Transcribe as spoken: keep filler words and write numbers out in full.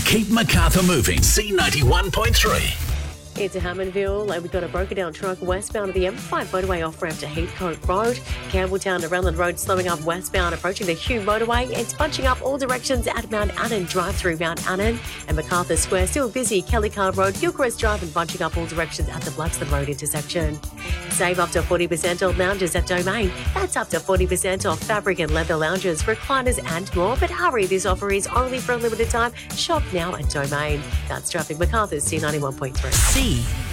Keep Macarthur moving. C ninety-one point three. Into Hammondville, and we've got a broken down truck westbound of the M five motorway off ramp to Heathcote Road. Campbelltown to Renland Road slowing up westbound, approaching the Hume motorway. It's bunching up all directions at Mount Annan Drive through Mount Annan. And Macarthur Square still busy. Kelly Card Road, Gilchrist Drive, and bunching up all directions at the Blackston Road intersection. Save up to forty percent off lounges at Domain. That's up to forty percent off fabric and leather lounges, recliners and more. But hurry, this offer is only for a limited time. Shop now at Domain. That's traffic. Macarthur's C ninety-one point three. C